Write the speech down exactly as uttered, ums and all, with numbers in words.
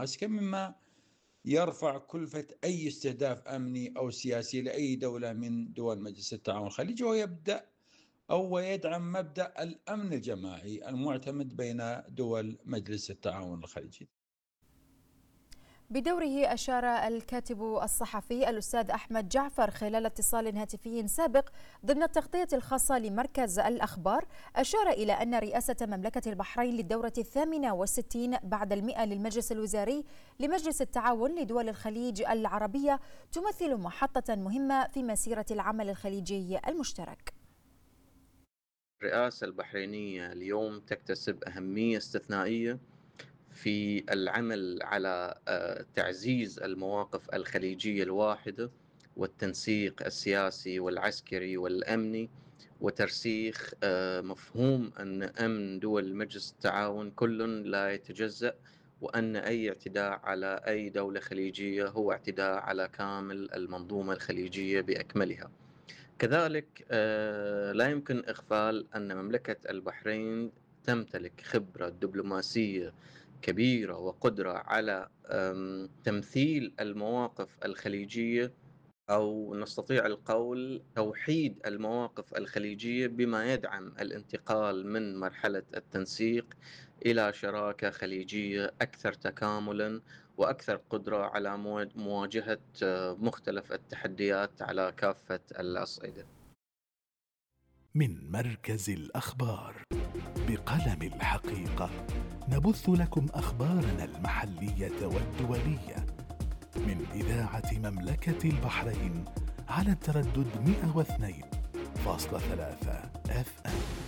المتماسكة، مما يرفع كلفة أي استهداف أمني أو سياسي لأي دولة من دول مجلس التعاون الخليجي، ويبدأ أو يدعم مبدأ الأمن الجماعي المعتمد بين دول مجلس التعاون الخليجي. بدوره أشار الكاتب الصحفي الأستاذ أحمد جعفر خلال اتصال هاتفي سابق ضمن التغطية الخاصة لمركز الأخبار، أشار إلى أن رئاسة مملكة البحرين للدورة الثامنة والستين بعد المئة للمجلس الوزاري لمجلس التعاون لدول الخليج العربية تمثل محطة مهمة في مسيرة العمل الخليجي المشترك. الرئاسة البحرينية اليوم تكتسب أهمية استثنائية في العمل على تعزيز المواقف الخليجية الواحدة والتنسيق السياسي والعسكري والأمني، وترسيخ مفهوم أن أمن دول مجلس التعاون كل لا يتجزأ، وأن أي اعتداء على أي دولة خليجية هو اعتداء على كامل المنظومة الخليجية بأكملها. كذلك لا يمكن إغفال أن مملكة البحرين تمتلك خبرة دبلوماسية كبيرة وقدرة على تمثيل المواقف الخليجية، أو نستطيع القول توحيد المواقف الخليجية بما يدعم الانتقال من مرحلة التنسيق إلى شراكة خليجية أكثر تكاملا وأكثر قدرة على مواجهة مختلف التحديات على كافة الأصعدة. من مركز الأخبار بقلم الحقيقة نبث لكم أخبارنا المحلية والدولية من إذاعة مملكة البحرين على التردد مئة واثنين فاصلة ثلاثة إف إم.